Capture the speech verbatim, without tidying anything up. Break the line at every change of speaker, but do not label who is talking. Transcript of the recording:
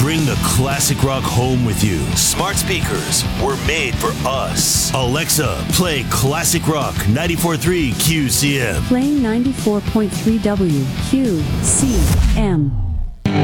Bring the classic rock home with you. Smart speakers were made for us. Alexa, play classic rock ninety-four point three Q C M.
Playing ninety-four point three W Q C M.